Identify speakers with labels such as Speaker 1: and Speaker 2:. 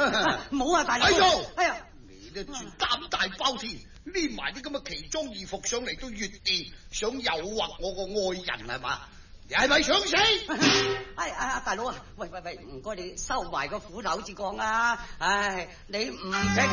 Speaker 1: 冇啊，大佬。
Speaker 2: 哎呦，
Speaker 1: 哎呀，
Speaker 2: 你都算膽大包天，黏埋啲咁嘅奇裝異服上嚟到月殿，想誘惑我個愛人係嘛？你係咪想死？
Speaker 1: 哎，大佬啊，喂，唔該你收埋個斧頭至講啊！唉，你唔俾